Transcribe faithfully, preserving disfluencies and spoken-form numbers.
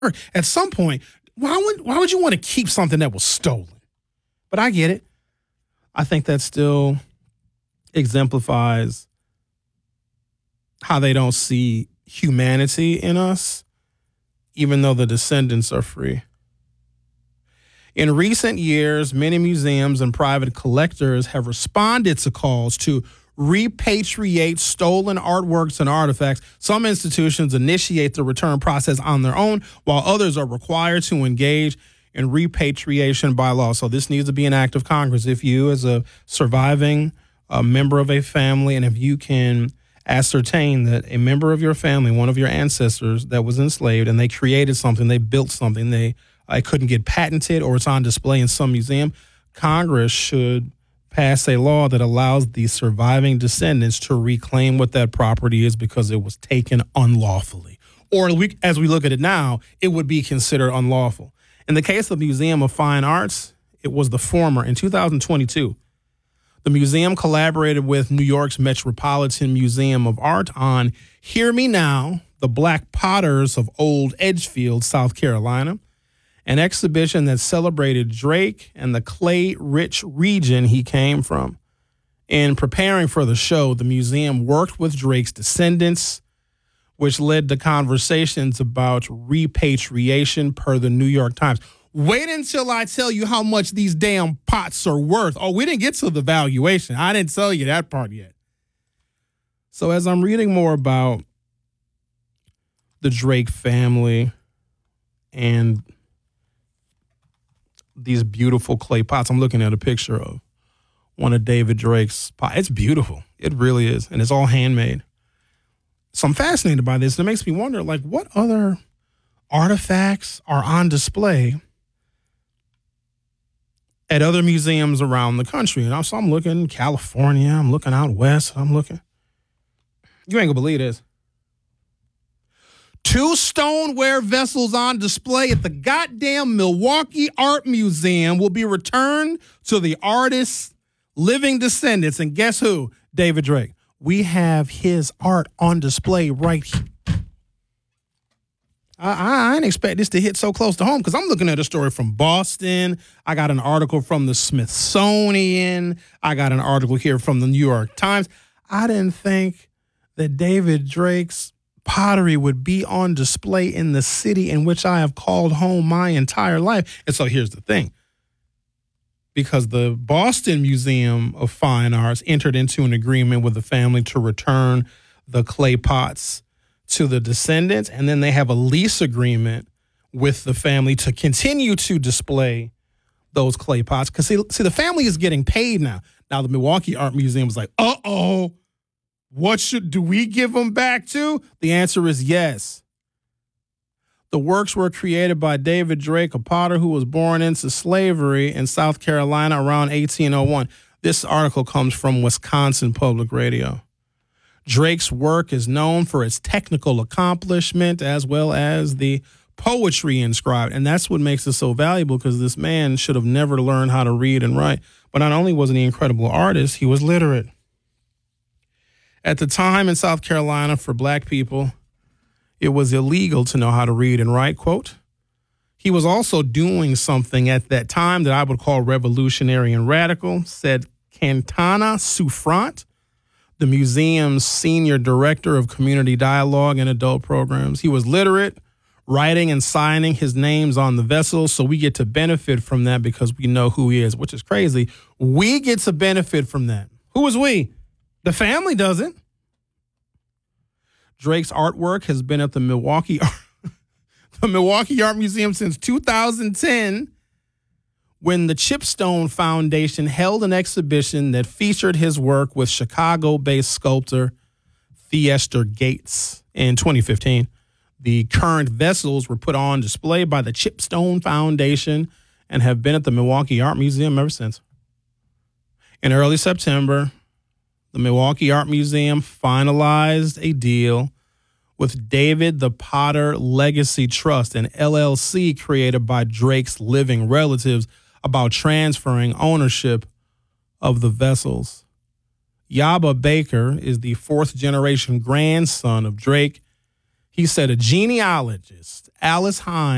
At some point, why would why would you want to keep something that was stolen? But I get it. I think that still exemplifies how they don't see humanity in us, even though the descendants are free. In recent years, many museums and private collectors have responded to calls to repatriate stolen artworks and artifacts. Some institutions initiate the return process on their own, while others are required to engage in repatriation by law. So this needs to be an act of Congress. If you, as a surviving uh, member of a family, and if you can ascertain that a member of your family, one of your ancestors that was enslaved, and they created something, they built something, they uh, couldn't get patented, or it's on display in some museum, Congress should pass a law that allows the surviving descendants to reclaim what that property is because it was taken unlawfully. Or we, as we look at it now, it would be considered unlawful. In the case of the Museum of Fine Arts, it was the former. In two thousand twenty-two, the museum collaborated with New York's Metropolitan Museum of Art on Hear Me Now, the Black Potters of Old Edgefield, South Carolina, an exhibition that celebrated Drake and the clay-rich region he came from. In preparing for the show, the museum worked with Drake's descendants, which led to conversations about repatriation per the New York Times. Wait until I tell you how much these damn pots are worth. Oh, we didn't get to the valuation. I didn't tell you that part yet. So as I'm reading more about the Drake family and these beautiful clay pots, I'm looking at a picture of one of David Drake's pots. It's beautiful. It really is. And it's all handmade. So I'm fascinated by this. And it makes me wonder, like, what other artifacts are on display at other museums around the country? And so I'm looking in California. I'm looking out west. I'm looking. You ain't gonna believe this. Two stoneware vessels on display at the goddamn Milwaukee Art Museum will be returned to the artist's living descendants. And guess who? David Drake. We have his art on display right here. I, I didn't expect this to hit so close to home because I'm looking at a story from Boston. I got an article from the Smithsonian. I got an article here from the New York Times. I didn't think that David Drake's pottery would be on display in the city in which I have called home my entire life. And so here's the thing. Because the Boston Museum of Fine Arts entered into an agreement with the family to return the clay pots to the descendants, and then they have a lease agreement with the family to continue to display those clay pots. Because see, see, the family is getting paid now. Now the Milwaukee Art Museum is like, uh-oh, what should, do we give them back to? The answer is yes. The works were created by David Drake, a potter who was born into slavery in South Carolina around eighteen oh one. This article comes from Wisconsin Public Radio. Drake's work is known for its technical accomplishment as well as the poetry inscribed. And that's what makes it so valuable, because this man should have never learned how to read and write. But not only was he an incredible artist, he was literate. At the time in South Carolina, for black people, it was illegal to know how to read and write, quote. He was also doing something at that time that I would call revolutionary and radical, said Cantana Souffrant, the museum's senior director of community dialogue and adult programs. He was literate, writing and signing his names on the vessels, so we get to benefit from that because we know who he is, which is crazy. We get to benefit from that. Who is we? The family doesn't. Drake's artwork has been at the Milwaukee the Milwaukee Art Museum since two thousand ten, when the Chipstone Foundation held an exhibition that featured his work with Chicago-based sculptor Theaster Gates. In twenty fifteen, the current vessels were put on display by the Chipstone Foundation and have been at the Milwaukee Art Museum ever since. In early September, the Milwaukee Art Museum finalized a deal with David the Potter Legacy Trust, an L L C created by Drake's living relatives, about transferring ownership of the vessels. Yaba Baker is the fourth generation grandson of Drake. He said a genealogist, Alice Hines,